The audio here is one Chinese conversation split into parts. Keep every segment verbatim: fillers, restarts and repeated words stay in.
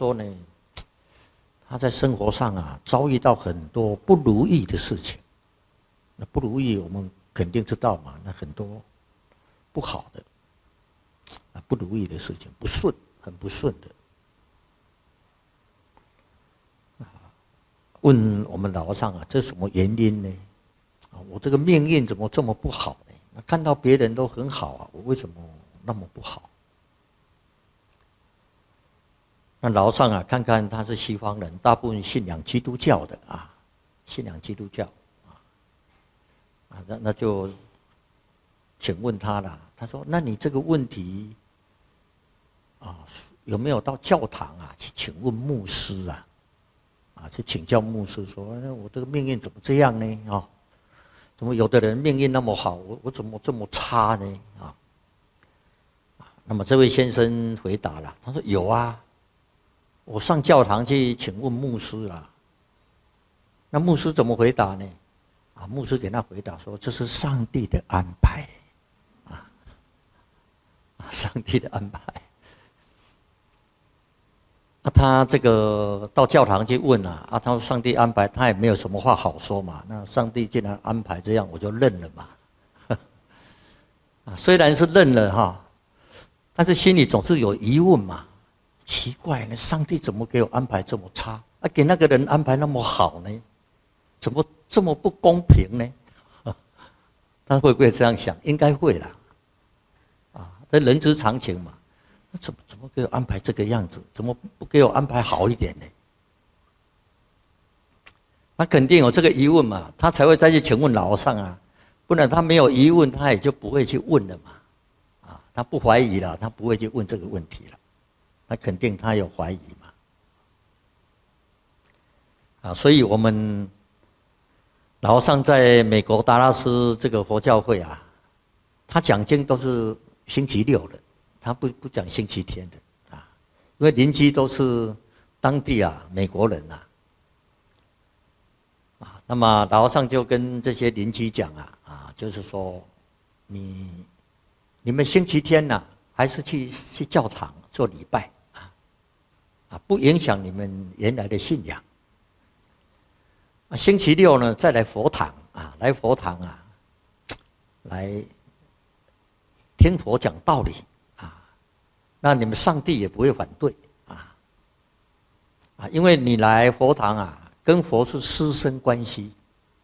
说呢，他在生活上啊遭遇到很多不如意的事情。那不如意我们肯定知道嘛，那很多不好的啊不如意的事情，不顺，很不顺的。问我们老和尚啊，这是什么原因呢？啊，我这个命运怎么这么不好呢？那看到别人都很好啊，我为什么那么不好？那老和尚啊，看看他是西方人，大部分信仰基督教的啊，信仰基督教啊，啊，那那就请问他了。他说：“那你这个问题啊，有没有到教堂啊去请问牧师啊？”啊，去请教牧师说：“我这个命运怎么这样呢？啊，怎么有的人命运那么好，我我怎么这么差呢？啊，那么这位先生回答了，他说：有啊，我上教堂去请问牧师啦。那牧师怎么回答呢？啊，牧师给他回答说：这是上帝的安排，啊，上帝的安排。”啊，他这个到教堂去问啊，啊，他说上帝安排，他也没有什么话好说嘛。那上帝既然安排这样，我就认了嘛。啊，虽然是认了哈，但是心里总是有疑问嘛。奇怪呢，上帝怎么给我安排这么差？啊，给那个人安排那么好呢？怎么这么不公平呢？他会不会这样想？应该会啦。啊，这人之常情嘛。那怎么怎么给我安排这个样子？怎么不给我安排好一点呢？他肯定有这个疑问嘛，他才会再去请问老和尚啊，不然他没有疑问，他也就不会去问了嘛。啊，他不怀疑了，他不会去问这个问题了。他肯定他有怀疑嘛。啊，所以我们老和尚在美国达拉斯这个佛教会啊，他讲经都是星期六的。他不不讲星期天的啊，因为邻居都是当地啊美国人呐，啊，那么老和尚就跟这些邻居讲啊啊，就是说，你你们星期天呐、啊，还是去去教堂做礼拜啊啊，不影响你们原来的信仰。啊，星期六呢再来佛堂啊，来佛堂啊，来听佛讲道理。那你们上帝也不会反对啊，啊，因为你来佛堂啊，跟佛是师生关系，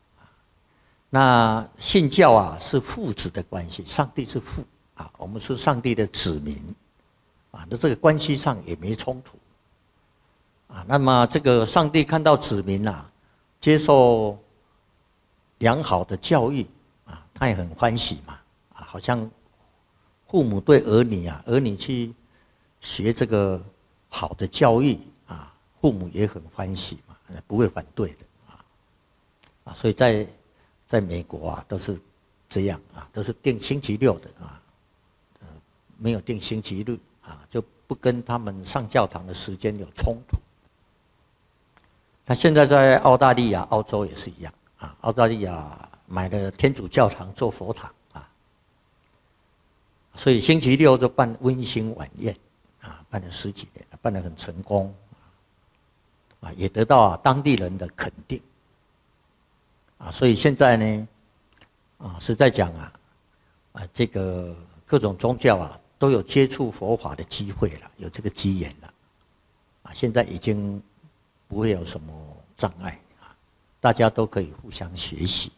那信教啊是父子的关系，上帝是父啊，我们是上帝的子民啊，那这个关系上也没冲突啊。那么这个上帝看到子民啊，接受良好的教育啊，他也很欢喜嘛啊，好像父母对儿女啊，儿女去学这个好的教育啊，父母也很欢喜嘛，不会反对的啊啊，所以在在美国啊都是这样啊，都是定星期六的啊，呃，没有定星期日啊，就不跟他们上教堂的时间有冲突。那现在在澳大利亚、澳洲也是一样啊，澳大利亚买了天主教堂做佛堂啊，所以星期六就办温馨晚宴。啊，办了十几年，办得很成功，啊，也得到啊当地人的肯定，啊，所以现在呢，啊，实在讲啊，啊，这个各种宗教啊都有接触佛法的机会了，有这个机缘了，啊，现在已经不会有什么障碍啊，大家都可以互相学习。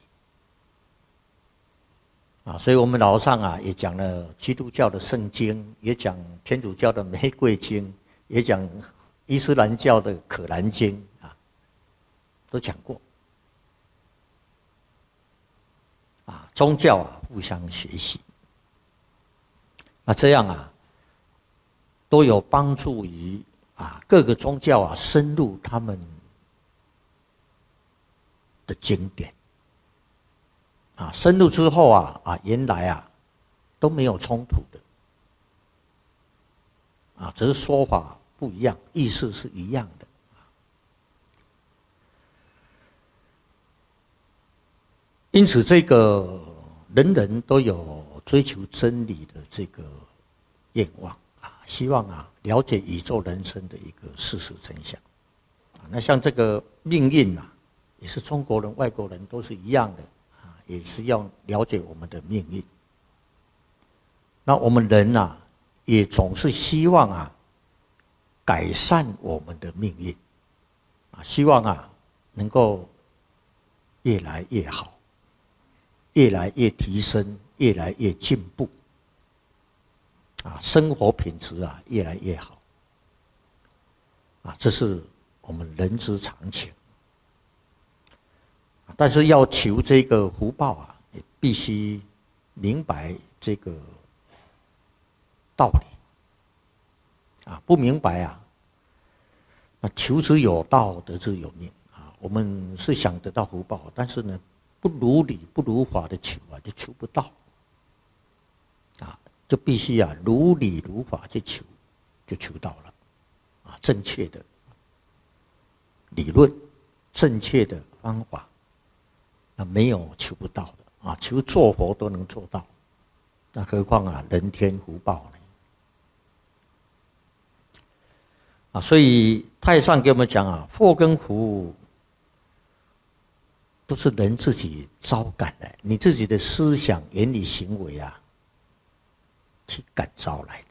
啊，所以我们老和尚啊也讲了基督教的圣经，也讲天主教的玫瑰经，也讲伊斯兰教的可兰经啊，都讲过。啊，宗教啊互相学习，那这样啊都有帮助于啊各个宗教啊深入他们的经典。啊，深入之后啊，啊，原来啊都没有冲突的，啊，只是说法不一样，意思是一样的。因此，这个人人都有追求真理的这个愿望啊，希望啊了解宇宙人生的一个事实真相。啊，那像这个命运啊，也是中国人、外国人都是一样的啊，也是要了解我们的命运。那我们人啊，也总是希望啊改善我们的命运啊，希望啊能够越来越好，越来越提升，越来越进步。啊，生活品质啊越来越好，啊，这是我们人之常情。但是要求这个福报啊，也必须明白这个道理。啊，不明白啊，那求之有道，得之有命啊。我们是想得到福报，但是呢，不如理不如法的求啊，就求不到。啊。就必须啊如理如法去求，就求到了，啊，正确的理论，正确的方法，那没有求不到的啊，求做佛都能做到，那何况啊人天福报呢？啊，所以太上给我们讲啊，祸跟福都是人自己招感的，你自己的思想、言语、行为啊。去感召来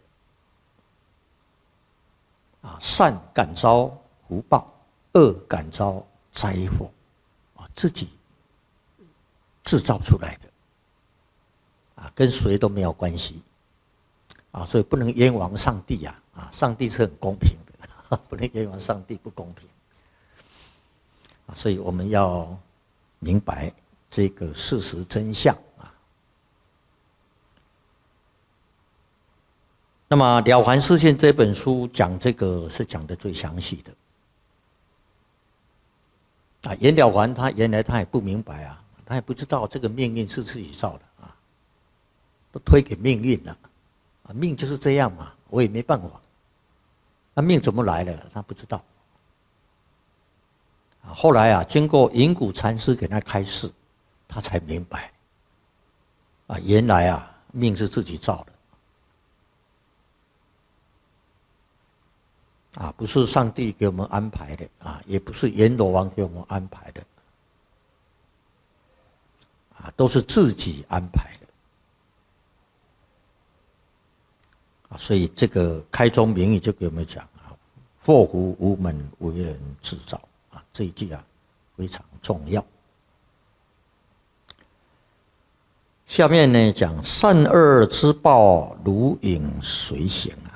的啊，善感召福报，恶感召灾祸，啊，自己制造出来的，啊，跟谁都没有关系，啊，所以不能冤枉上帝呀，啊，上帝是很公平的，不能冤枉上帝不公平，啊，所以我们要明白这个事实真相。那么《了凡四训》这本书讲这个是讲的最详细的。啊，袁了凡他原来他也不明白啊，他也不知道这个命运是自己造的啊，都推给命运了，啊，命就是这样嘛，我也没办法。那命怎么来的？他不知道。啊，后来啊，经过云谷禅师给他开示，他才明白。啊，原来啊，命是自己造的。啊，不是上帝给我们安排的啊，也不是阎罗王给我们安排的，啊，都是自己安排的，啊，所以这个开宗明义就给我们讲啊，祸福无门，为人自造啊，这一句啊非常重要。下面呢讲善恶之报，如影随形啊。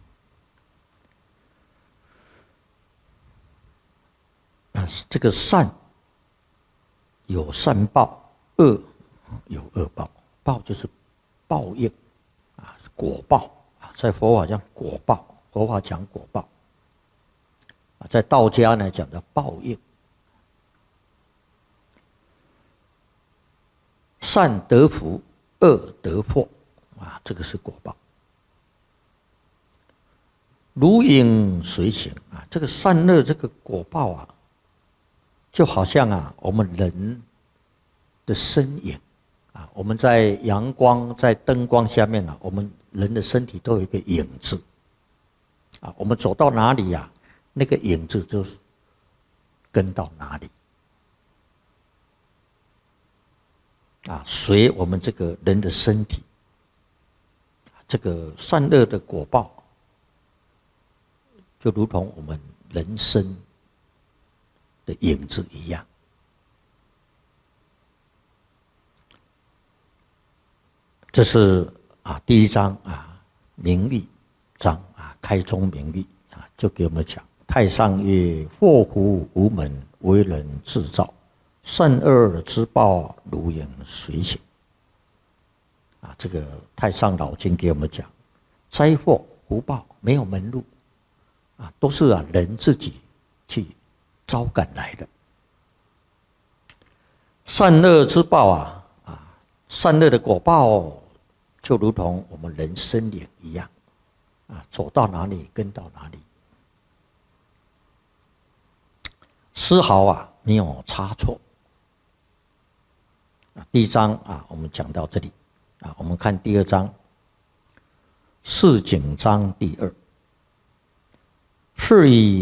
这个善有善报，恶有恶报。报就是报应啊，果报啊，在佛法讲果报，佛法讲果报啊，在道家呢讲的报应。善得福，恶得祸啊，这个是果报。如影随形啊，这个善恶这个果报啊。就好像啊，我们人的身影啊，我们在阳光、在灯光下面啊，我们人的身体都有一个影子啊。我们走到哪里呀、啊，那个影子就是跟到哪里啊，随我们这个人的身体，这个善恶的果报，就如同我们人生的影子一样。这是啊第一章啊名利章啊开宗明义啊，就给我们讲太上曰：祸福无门，为人自造，善恶之报，如影随形。啊，这个太上老君给我们讲，灾祸福报没有门路啊，都是啊人自己去招感来的。善恶之报啊，啊，善恶的果报，就如同我们人身影一样，啊，走到哪里跟到哪里，丝毫啊没有差错。啊，第一章啊，我们讲到这里啊，我们看第二章。 四景章第二。是以